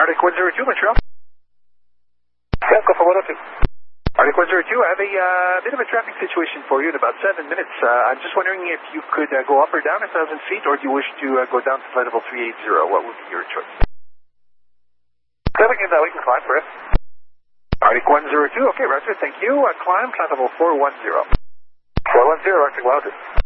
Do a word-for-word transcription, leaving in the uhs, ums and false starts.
Arctic one zero two, Montreal. Yeah, go for one oh two. Arctic one zero two, I have a uh, bit of a traffic situation for you in about seven minutes. Uh, I'm just wondering if you could uh, go up or down a thousand feet, or do you wish to uh, go down to flight level three eighty? What would be your choice? Yeah, we can, uh, we can climb for it. Arctic one zero two, okay, Roger, thank you. Uh, climb, flight level four one zero. four one zero, Arctic one oh two.